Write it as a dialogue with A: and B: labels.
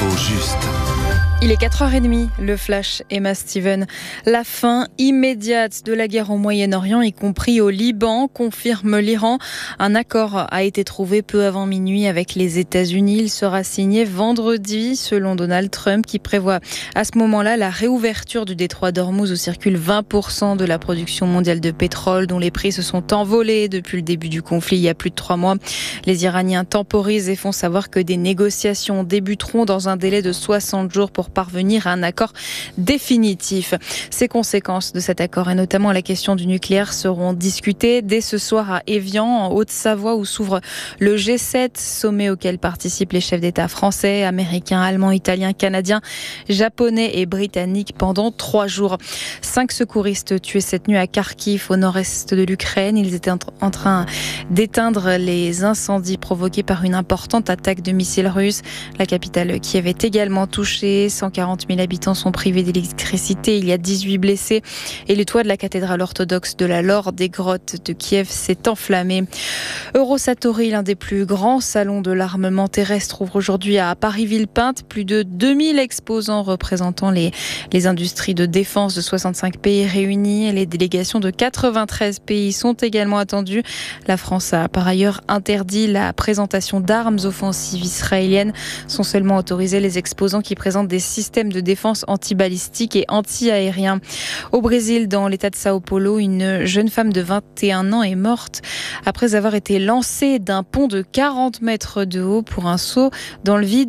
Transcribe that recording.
A: juste.
B: Il est 4h30, le flash Emma Steven. La fin immédiate de la guerre au Moyen-Orient, y compris au Liban, confirme l'Iran. Un accord a été trouvé peu avant minuit avec les États-Unis. Il sera signé vendredi, selon Donald Trump, qui prévoit à ce moment-là la réouverture du détroit d'Ormuz où circule 20% de la production mondiale de pétrole, dont les prix se sont envolés depuis le début du conflit il y a plus de 3 mois. Les Iraniens temporisent et font savoir que des négociations débuteront dans un délai de 60 jours pour parvenir à un accord définitif. Ces conséquences de cet accord et notamment la question du nucléaire seront discutées dès ce soir à Évian, en Haute-Savoie, où s'ouvre le G7, sommet auquel participent les chefs d'État français, américains, allemands, italiens, canadiens, japonais et britanniques pendant 3 jours. 5 secouristes tués cette nuit à Kharkiv, au nord-est de l'Ukraine. Ils étaient en train d'éteindre les incendies provoqués par une importante attaque de missiles russes. La capitale Kiev est également touchée. 140 000 habitants sont privés d'électricité. Il y a 18 blessés. Et le toit de la cathédrale orthodoxe de la Laure des Grottes de Kiev s'est enflammé. Eurosatory, l'un des plus grands salons de l'armement terrestre, ouvre aujourd'hui à Paris-Villepinte. Plus de 2000 exposants représentant les industries de défense de 65 pays réunis. Les délégations de 93 pays sont également attendues. La France a par ailleurs interdit la présentation d'armes offensives israéliennes. Sont seulement autorisés les exposants qui présentent des systèmes de défense anti-balistiques et anti-aériens. Au Brésil, dans l'état de Sao Paulo, une jeune femme de 21 ans est morte après avoir été lancée d'un pont de 40 mètres de haut pour un saut dans le vide